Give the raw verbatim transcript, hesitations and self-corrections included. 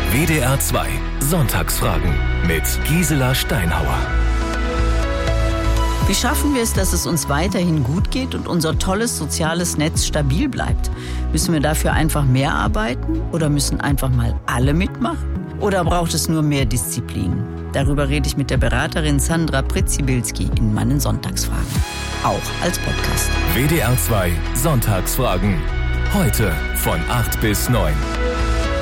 W D R zwei Sonntagsfragen mit Gisela Steinhauer. Wie schaffen wir es, dass es uns weiterhin gut geht und unser tolles soziales Netz stabil bleibt? Müssen wir dafür einfach mehr arbeiten oder müssen einfach mal alle mitmachen? Oder braucht es nur mehr Disziplin? Darüber rede ich mit der Beraterin Sandra Pritzibilski in meinen Sonntagsfragen. Auch als Podcast. W D R zwei Sonntagsfragen. Heute von acht bis neun.